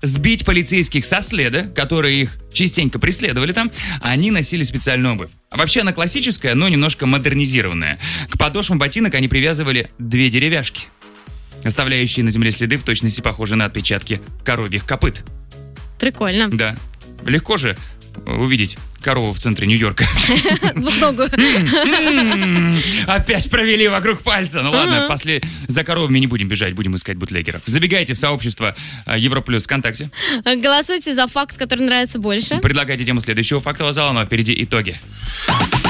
сбить полицейских со следа, которые их частенько преследовали там, они носили специальную обувь. А вообще она классическая, но немножко модернизированная. К подошвам ботинок они привязывали 2 деревяшки, оставляющие на земле следы в точности похожие на отпечатки коровьих копыт. Прикольно. Да. Легко же увидеть корову в центре Нью-Йорка. Двухногую. Опять провели вокруг пальца. Ну ладно, за коровами не будем бежать, будем искать бутлегеров. Забегайте в сообщество Европлюс ВКонтакте. Голосуйте за факт, который нравится больше. Предлагайте тему следующего фактового зала, ну а впереди итоги.